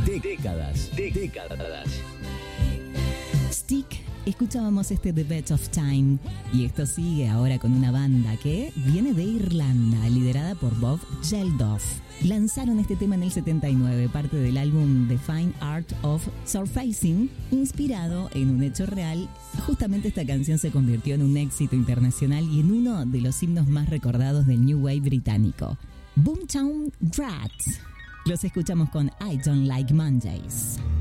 Décadas. Stick, escuchábamos The Best of Time, y esto sigue ahora con una banda que viene de Irlanda, liderada por Bob Geldof. Lanzaron este tema en el 79, parte del álbum The Fine Art of Surfacing, inspirado en un hecho real. Justamente esta canción se convirtió en un éxito internacional y en uno de los himnos más recordados del New Wave británico. Boomtown Rats. Los escuchamos con I Don't Like Mondays.